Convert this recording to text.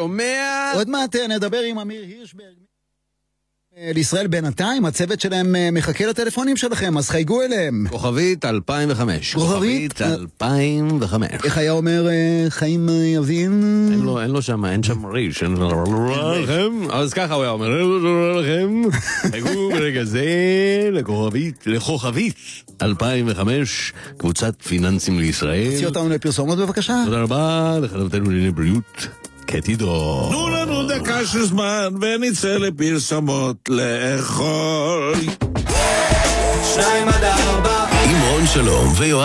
שומע? עוד מעט נדבר עם אמיר הירשברג לישראל. בינתיים הצוות שלהם מחכה לטלפונים שלכם, אז חייגו אליהם. כוכבית 2005. כוכבית 2005. איך היה אומר חיים יבין? אין לו שם, אין שם ריש. אז ככה הוא היה אומר, לכם, חייגו ברגע זה לכוכבית 2005, קבוצת פיננסים לישראל. תוציא אותנו לפרסומות בבקשה. תודה רבה לכתבתנו לענייני בריאות קטי דור. תנו לנו דקה של זמן ונצא לפרסומות לאכול 2-4 עם רון שלום ויואב